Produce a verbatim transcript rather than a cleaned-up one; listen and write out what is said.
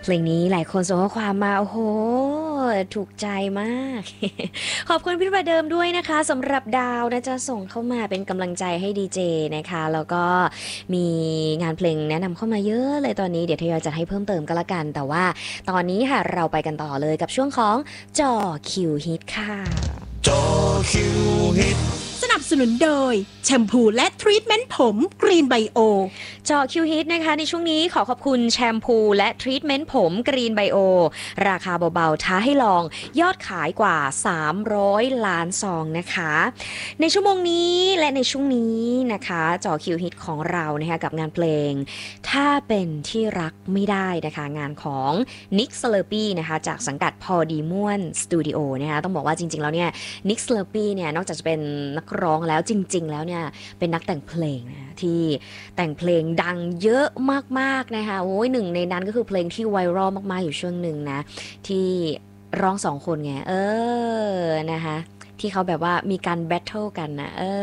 เพลงนี้หลายคนส่งข้อความมาโอ้โหถูกใจมาก ขอบคุณพี่ประเดิมด้วยนะคะสำหรับดาวนะจะส่งเข้ามาเป็นกำลังใจให้ดีเจนะคะแล้วก็มีงานเพลงแนะนำเข้ามาเยอะเลยตอนนี้เดี๋ยวทยอยจัดให้เพิ่มเติมก็แล้วกันแต่ว่าตอนนี้ค่ะเราไปกันต่อเลยกับช่วงของจ่อคิวฮิตค่ะจอคิวฮิตสนับสนุนโดยแชมพูและทรีทเมนต์ผมกรีนไบโอเจาะคิวฮิตนะคะในช่วงนี้ขอขอบคุณแชมพูและทรีทเมนต์ผมกรีนไบโอราคาเบาๆท้าให้ลองยอดขายกว่าสามร้อยล้านซองนะคะในชั่วโมงนี้และในช่วงนี้นะคะเจาะคิวฮิตของเรานะคะกับงานเพลงถ้าเป็นที่รักไม่ได้นะคะงานของนิกสเลอร์ปี้นะคะจากสังกัดพอดีม่วนสตูดิโอนะคะต้องบอกว่าจริงๆแล้วเนี่ยนิกสเลอร์ปี้เนี่ยนอกจากจะเป็นนักร้องแล้วจริงๆแล้วเนี่ยเป็นนักแต่งเพลงนะที่แต่งเพลงดังเยอะมากๆนะคะโอ้ยหนึ่งในนั้นก็คือเพลงที่ไวรัลมากๆอยู่ช่วงหนึ่งนะที่ร้องสองคนไงเออนะคะที่เขาแบบว่ามีการแบทเทิลกันนะเออ